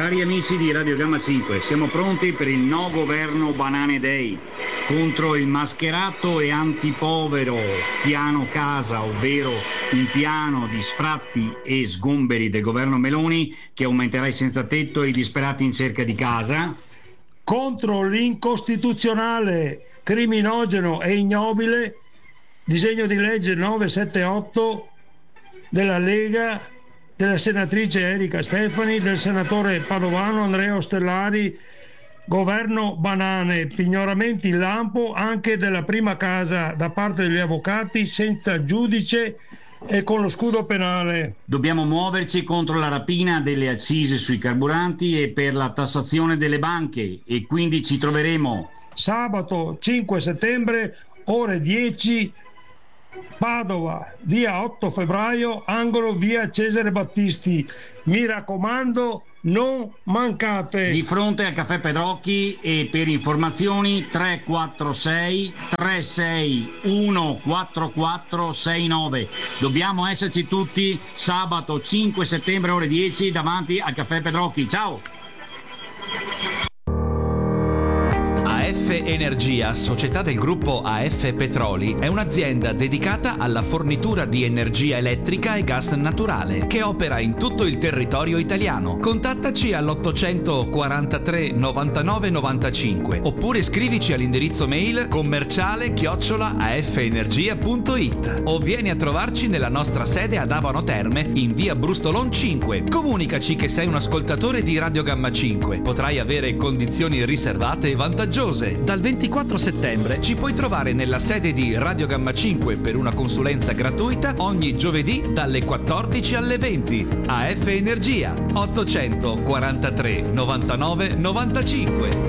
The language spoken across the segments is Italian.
Cari amici di Radio Gamma 5, siamo pronti per il No Governo Banane Day contro il mascherato e antipovero piano casa, ovvero un piano di sfratti e sgomberi del governo Meloni che aumenterà i senza tetto e i disperati in cerca di casa. Contro l'incostituzionale, criminogeno e ignobile disegno di legge 978 della Lega, della senatrice Erika Stefani, del senatore padovano Andrea Ostellari, governo banane, pignoramenti in lampo anche della prima casa da parte degli avvocati senza giudice e con lo scudo penale. Dobbiamo muoverci contro la rapina delle accise sui carburanti e per la tassazione delle banche, e quindi ci troveremo sabato 5 settembre ore 10, Padova, via 8 febbraio, angolo via Cesare Battisti. Mi raccomando, non mancate. Di fronte al caffè Pedrocchi, e per informazioni 346 361 4469. Dobbiamo esserci tutti sabato 5 settembre ore 10 davanti al caffè Pedrocchi. Ciao! AF Energia, società del gruppo AF Petroli, è un'azienda dedicata alla fornitura di energia elettrica e gas naturale che opera in tutto il territorio italiano. Contattaci all'843 99 95 oppure scrivici all'indirizzo mail commerciale@afenergia.it o vieni a trovarci nella nostra sede ad Abano Terme in via Brustolon 5. Comunicaci che sei un ascoltatore di Radio Gamma 5. Potrai avere condizioni riservate e vantaggiose. Dal 24 settembre ci puoi trovare nella sede di Radio Gamma 5 per una consulenza gratuita ogni giovedì dalle 14 alle 20. AF Energia 843 99 95.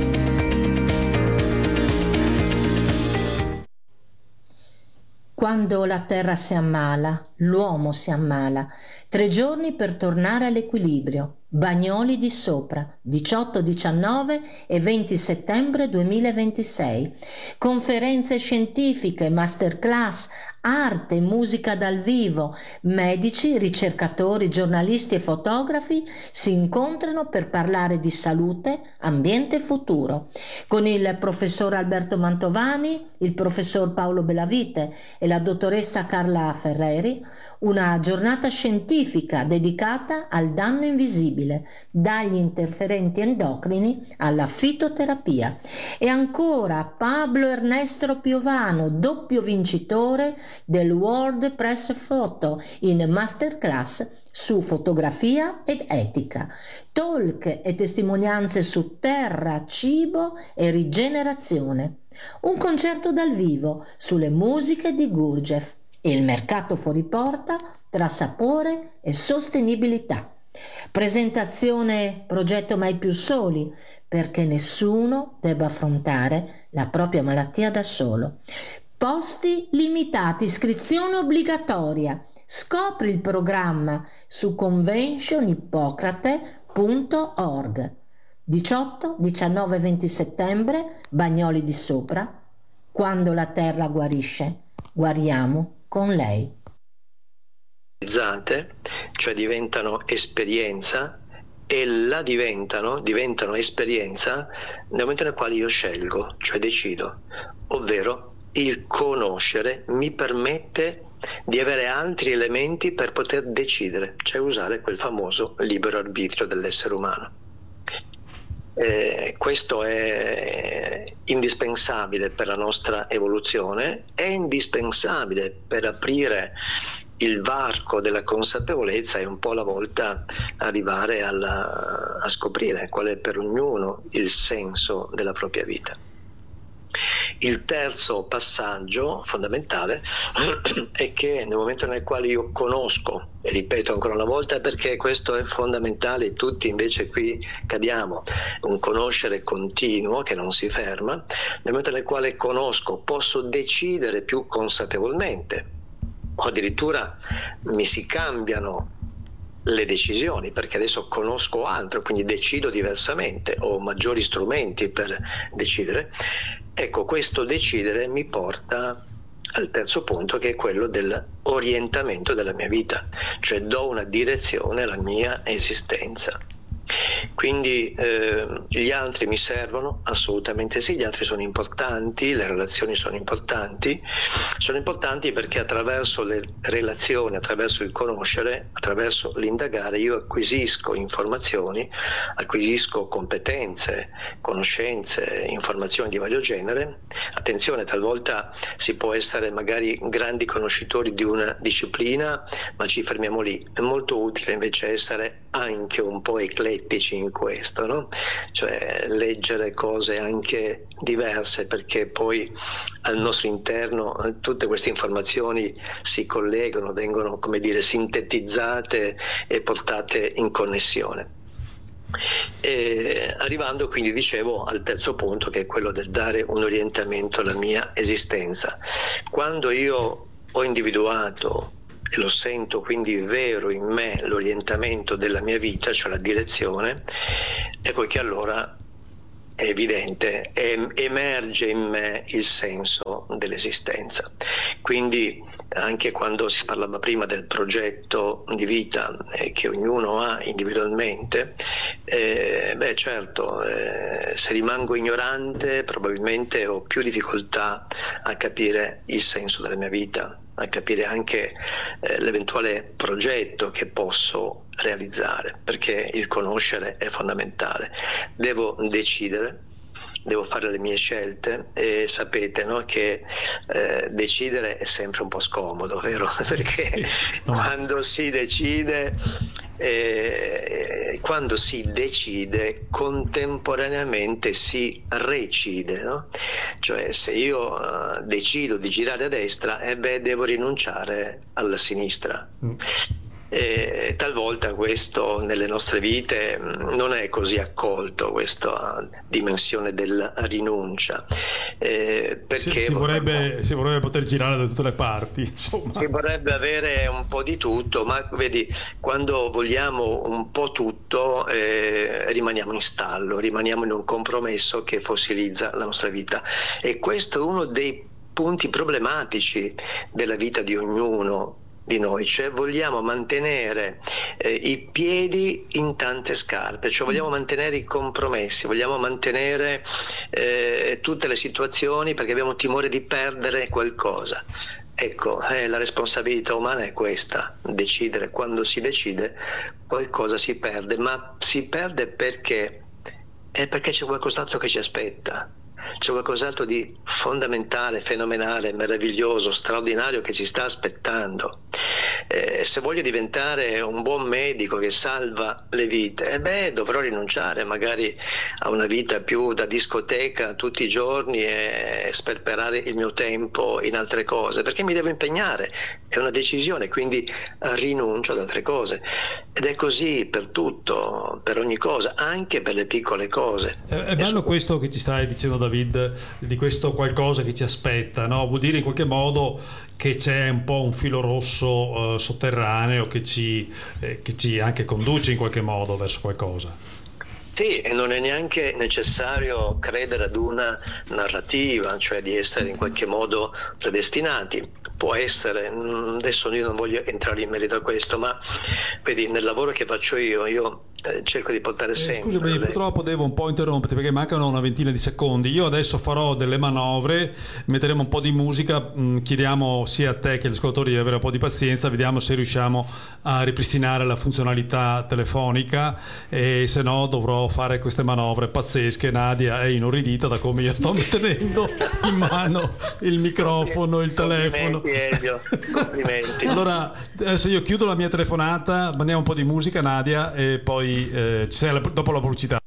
Quando la terra si ammala, l'uomo si ammala. 3 giorni per tornare all'equilibrio. Bagnoli di Sopra, 18, 19 e 20 settembre 2026. Conferenze scientifiche, masterclass, arte, musica dal vivo. Medici, ricercatori, giornalisti e fotografi si incontrano per parlare di salute, ambiente e futuro. Con il professor Alberto Mantovani, il professor Paolo Bellavite e la dottoressa Carla Ferreri, una giornata scientifica dedicata al danno invisibile, dagli interferenti endocrini alla fitoterapia. E ancora Pablo Ernesto Piovano, doppio vincitore del World Press Photo in masterclass su fotografia ed etica, talk e testimonianze su terra, cibo e rigenerazione. Un concerto dal vivo sulle musiche di Gurdjieff. Il mercato fuori porta tra sapore e sostenibilità. Presentazione progetto Mai più soli, perché nessuno debba affrontare la propria malattia da solo. Posti limitati, iscrizione obbligatoria. Scopri il programma su conventionhippocrate.org. 18, 19 e 20 settembre, Bagnoli di Sopra. Quando la terra guarisce, guariamo con lei. Cioè diventano esperienza, e diventano esperienza nel momento nel quale io scelgo, cioè decido, ovvero il conoscere mi permette di avere altri elementi per poter decidere, cioè usare quel famoso libero arbitrio dell'essere umano. Questo è indispensabile per la nostra evoluzione, è indispensabile per aprire il varco della consapevolezza e un po' alla volta arrivare a scoprire qual è per ognuno il senso della propria vita. Il terzo passaggio fondamentale è che nel momento nel quale io conosco, e ripeto ancora una volta perché questo è fondamentale, tutti invece qui cadiamo, un conoscere continuo che non si ferma, nel momento nel quale conosco posso decidere più consapevolmente, o addirittura mi si cambiano le decisioni perché adesso conosco altro, quindi decido diversamente, ho maggiori strumenti per decidere. Ecco, questo decidere mi porta al terzo punto, che è quello dell'orientamento della mia vita, cioè do una direzione alla mia esistenza. Quindi gli altri mi servono? Assolutamente sì, gli altri sono importanti, le relazioni sono importanti perché attraverso le relazioni, attraverso il conoscere, attraverso l'indagare, io acquisisco informazioni, acquisisco competenze, conoscenze, informazioni di vario genere. Attenzione, talvolta si può essere magari grandi conoscitori di una disciplina, ma ci fermiamo lì. È molto utile invece essere anche un po' eclettici in questo, no? Cioè leggere cose anche diverse, perché poi al nostro interno tutte queste informazioni si collegano, vengono, come dire, sintetizzate e portate in connessione. Arrivando quindi, dicevo, al terzo punto, che è quello del dare un orientamento alla mia esistenza. Quando io ho individuato e lo sento quindi vero in me l'orientamento della mia vita, cioè la direzione, ecco che allora è evidente, emerge in me il senso dell'esistenza. Quindi anche quando si parlava prima del progetto di vita che ognuno ha individualmente, certo, se rimango ignorante probabilmente ho più difficoltà a capire il senso della mia vita, a capire anche l'eventuale progetto che posso realizzare, perché il conoscere è fondamentale. Devo decidere, devo fare le mie scelte, e sapete, no, che decidere è sempre un po' scomodo, vero? Perché sì, no. Quando si decide contemporaneamente si recide, no? Cioè, se io decido di girare a destra, devo rinunciare alla sinistra. Talvolta questo nelle nostre vite non è così accolto, questa dimensione della rinuncia, perché si vorrebbe poter girare da tutte le parti, insomma. Si vorrebbe avere un po' di tutto, ma vedi, quando vogliamo un po' tutto rimaniamo in stallo, rimaniamo in un compromesso che fossilizza la nostra vita, e questo è uno dei punti problematici della vita di ognuno di noi, cioè vogliamo mantenere i piedi in tante scarpe, cioè vogliamo mantenere i compromessi, vogliamo mantenere tutte le situazioni perché abbiamo timore di perdere qualcosa. Ecco, la responsabilità umana è questa: decidere. Quando si decide qualcosa si perde, ma si perde perché c'è qualcos'altro che ci aspetta. C'è qualcos'altro di fondamentale, fenomenale, meraviglioso, straordinario che ci sta aspettando. Se voglio diventare un buon medico che salva le vite, dovrò rinunciare magari a una vita più da discoteca tutti i giorni e sperperare il mio tempo in altre cose, perché mi devo impegnare, è una decisione, quindi rinuncio ad altre cose. Ed è così per tutto, per ogni cosa, anche per le piccole cose. È bello questo che ci stai dicendo, David, di questo qualcosa che ci aspetta, no? Vuol dire in qualche modo che c'è un po' un filo rosso sotterraneo che ci anche conduce in qualche modo verso qualcosa. Sì, e non è neanche necessario credere ad una narrativa, cioè di essere in qualche modo predestinati. Può essere, adesso io non voglio entrare in merito a questo, ma vedi, nel lavoro che faccio io cerco di portare sempre... Scusami, purtroppo devo un po' interromperti perché mancano una ventina di secondi. Io adesso farò delle manovre, metteremo un po' di musica, chiediamo sia a te che agli ascoltatori di avere un po' di pazienza, vediamo se riusciamo a ripristinare la funzionalità telefonica, e se no dovrò fare queste manovre pazzesche. Nadia è inorridita da come io sto tenendo in mano il microfono, il telefono. Elio, complimenti. Allora adesso io chiudo la mia telefonata, mandiamo un po' di musica, Nadia, e poi ci sei dopo la pubblicità.